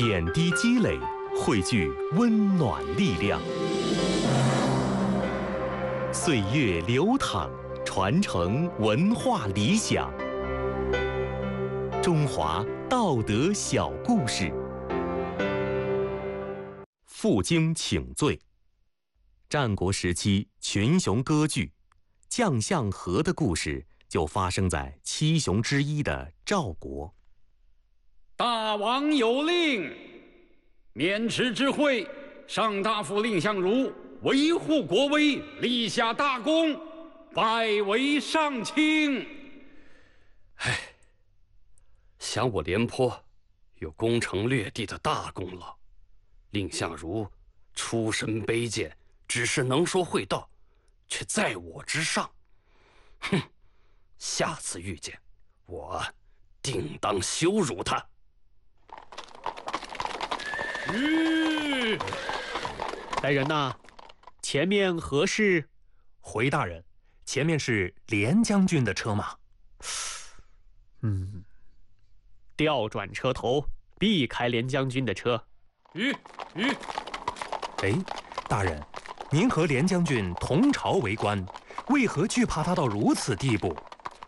点滴积累，汇聚温暖力量。岁月流淌，传承文化理想。中华道德小故事，负荆请罪。战国时期群雄割据，将相和的故事就发生在七雄之一的赵国。 大王有令，渑池之会，上大夫蔺相如维护国威，立下大功，拜为上卿。 想我廉颇有攻城略地的大功劳，蔺相如出身卑贱，只是能说会道，却在我之上。哼，下次遇见我，定当羞辱他。 来人呐，前面何事？ 回大人，前面是廉将军的车马。 调转车头，避开廉将军的车。 哎，大人，您和廉将军同朝为官，为何惧怕他到如此地步？